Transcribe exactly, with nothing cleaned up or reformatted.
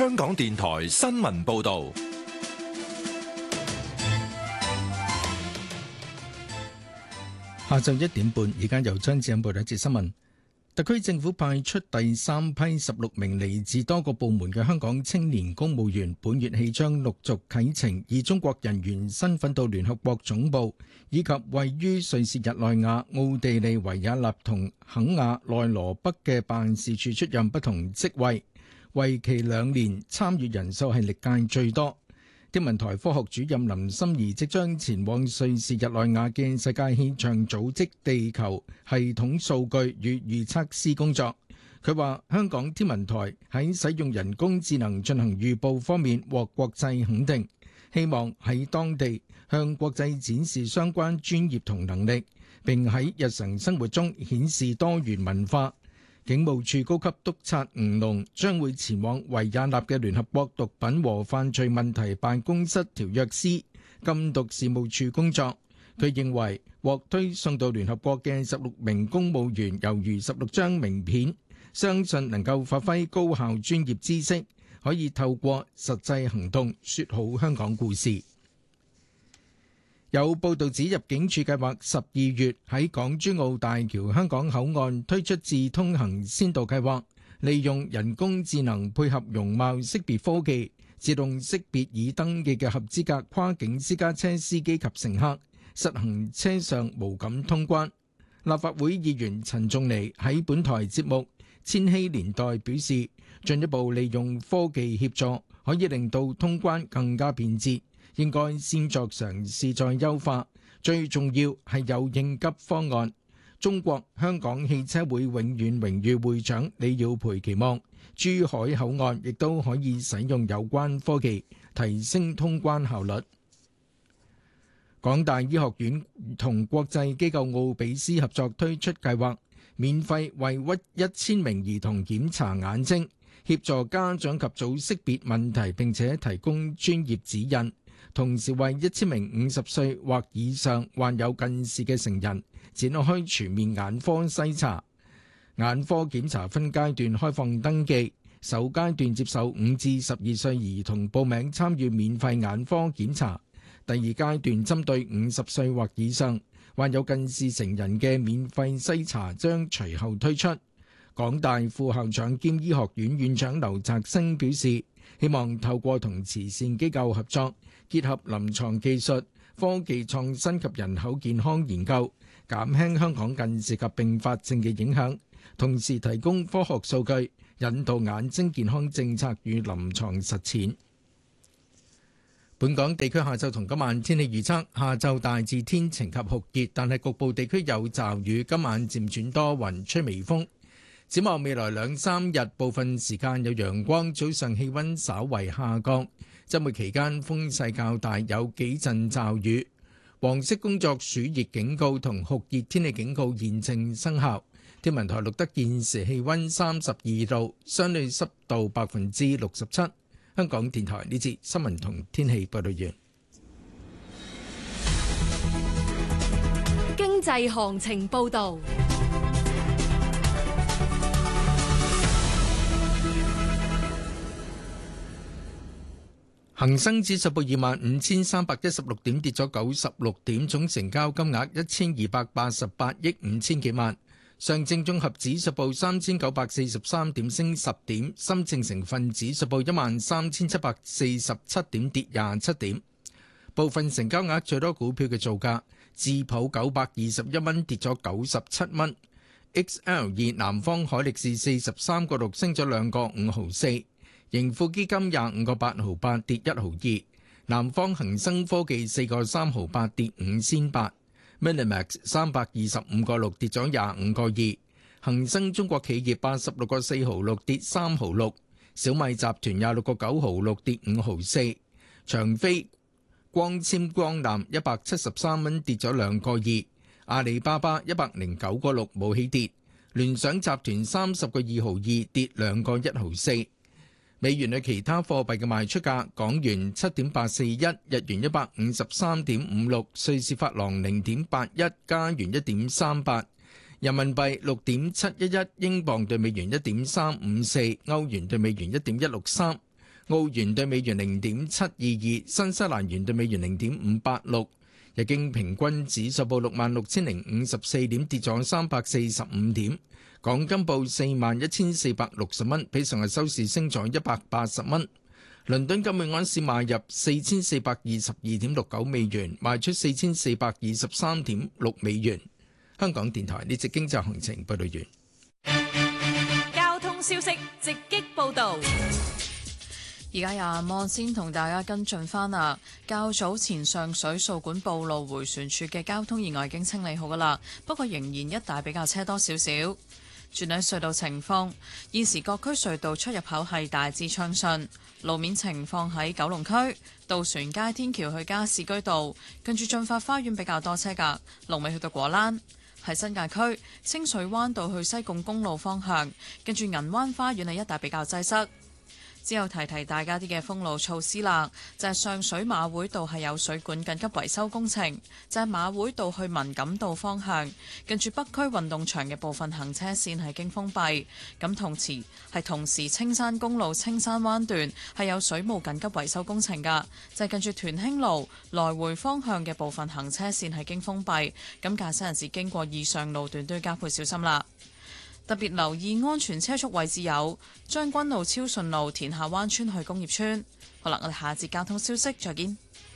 香港電台新聞報道。 下晝一點半，而家由張志恩報道一節新聞。特區政府派出第三批十六名嚟自多個部門嘅香港青年公務員，本月起將陸續啟程，以中國人員身份到聯合國總部，以及位於瑞士日內瓦、奧地利維也納同肯亞內羅畢嘅辦事處出任不同職位，為期兩年，參與人數係歷屆最多。天文台科學主任林心怡即將前往瑞士日內瓦嘅世界氣象組織地球系統數據與預測師工作。佢話香港天文台喺使用人工智能進行預報方面獲國際肯定，希望喺當地向國際展示相關專業同能力，並喺日常生活中顯示多元文化。警務處高級督察吳龍將會前往維也納嘅聯合國毒品和犯罪問題辦公室條約司禁毒事務處工作。佢認為獲推送到聯合國嘅十六名公務員猶如十六張名片，相信能夠發揮高效專業知識，可以透過實際行動說好香港故事。有報道指入境處計劃十二月喺港珠澳大橋香港口岸推出智通行先導計劃，利用人工智能配合容貌識別科技，自動識別已登記嘅合資格跨境私家車司機及乘客，實行車上無感通關。立法會議員陳仲尼喺本台節目《千禧年代》表示，進一步利用科技協助，可以令到通關更加便捷。應該先作嘗試再優化，最重要係有應急方案。中國香港汽車會永遠榮譽會長李耀培期望珠海口岸亦都可以使用有關科技，提升通關效率。港大醫學院同國際機構奧比斯合作推出計劃，免費為一千名兒童檢查眼睛，協助家長及早識別問題，並且提供專業指引。同時為一千名五十歲或以上患有近視嘅成人展開全面眼科篩查。眼科檢查分階段開放登記，首階段接受五至十二歲兒童報名參與免費眼科檢查。第二階段針對五十歲或以上患有近視成人嘅免費篩查將隨後推出。港大副校長兼醫學院院長劉澤星表示，希望透過同慈善機構合作，結合臨床技術、科技創新及人口健康研究，減輕香港近視及併發症嘅影響，同時提供科學數據，引導眼睛健康政策與臨床實踐。本港地區下晝同今晚天氣預測，下晝大致天晴及酷熱，但係局部地區有驟雨，今晚漸轉多雲，吹微風。展望未來兩三日，部分時間有陽光，早上氣溫稍為下降。週末期間風勢較大，有幾陣驟雨。黃色工作暑熱警告同酷熱天氣警告現正生效。天文台錄得現時氣溫三十二度，相對濕度百分之六十七。香港電台呢節新聞同天氣報道完。 經濟行情報道。 恒生指數報二萬五千三百一十六點，跌咗九十六點，總成交金額一千二百八十八億五千幾萬。上證綜合指數報三千九百四十三點，升十點。深證成分指數報一萬三千七百四十七點，跌廿七點。部分成交額最多股票嘅造價，智普九百二十一蚊，跌咗九十七蚊。X L 二南方海力士四十三個六，升咗兩個五毫四。盈富基金廿五個八毫八，跌一毫二。南方恒生科技四個三毫八，跌五仙八。Minimax 三百二十五個六，跌咗廿五個二。恒生中國企業八十六個四毫六，跌三毫六。小米集團廿六個九毫六，跌五毫四。長飛光纖光纜一百七十三蚊，跌咗兩個二。阿里巴巴一百零九個六，冇起跌。聯想集團三十個二毫二，跌兩個一毫四。美元嘅其他貨幣嘅賣出價：港元七點八四一，日元一百五十三點五六，瑞士法郎零點八一，加元一點三八，人民幣六點七一一，英鎊對美元一點三五四，歐元對美元一點一六三， 澳元對美元零點七二二，新西蘭元對美元零點五八六。日經平均指數報六萬六千零五十四點，跌咗三百四十五點。港金報四萬一千四百六十蚊，比上日收市升咗一百八十蚊。倫敦金每安士買入四千四百二十二點六九美元，賣出四千四百二十三點六美元。香港電台呢節經濟行情報道完。 交通消息直擊報導。 而家有阿摩先同大家跟進翻啦。較早前上水掃管埔路迴旋處嘅交通意外已經清理好噶啦，不過仍然一帶比較車多少少。轉睇隧道情況，現時各區隧道出入口係大致暢順。路面情況喺九龍區渡船街天橋去加士居道，跟住進發花園比較多車㗎，龍尾去到果欄。喺新界區清水灣道去西貢公路方向，跟住銀灣花園係一帶比較擠塞。之後提提大家啲嘅封路措施啦，就係上水馬會道係有水管緊急維修工程，就係馬會道去文錦道方向，跟住北區運動場嘅部分行車線係經封閉。咁同時係同時青山公路青山灣段係有水務緊急維修工程㗎，就係跟住屯興路來回方向嘅部分行車線係經封閉。咁駕駛人士經過以上路段都要加倍小心啦。特別留意安全車速位置有將軍路超順路田下灣村去工業村。好啦，我哋下節交通消息再見。